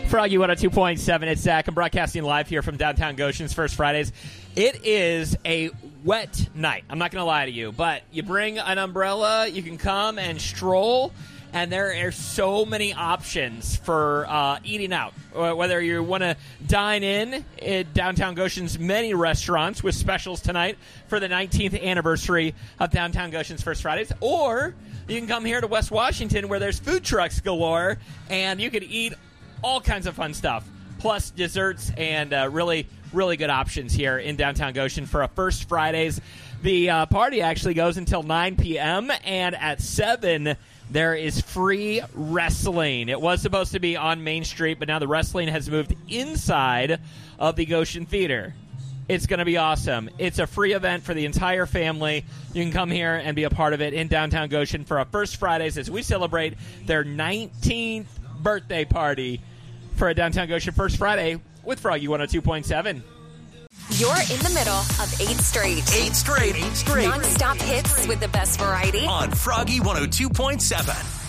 Froggy 102.7. It's Zach. I'm broadcasting live here from downtown Goshen's First Fridays. It is a wet night. I'm not going to lie to you, but you bring an umbrella, you can come and stroll, and there are so many options for eating out. Whether you want to dine in at downtown Goshen's many restaurants with specials tonight for the 19th anniversary of downtown Goshen's First Fridays, or you can come here to West Washington where there's food trucks galore, and you can eat all kinds of fun stuff, plus desserts and really, really good options here in downtown Goshen for a First Fridays. The party actually goes until 9 p.m., and at 7, there is free wrestling. It was supposed to be on Main Street, but now the wrestling has moved inside of the Goshen Theater. It's going to be awesome. It's a free event for the entire family. You can come here and be a part of it in downtown Goshen for a First Fridays as we celebrate their 19th birthday party for a downtown Goshen First Friday with Froggy 102.7. You're in the middle of 8 straight. 8 straight. Non-stop hits with the best variety. On Froggy 102.7.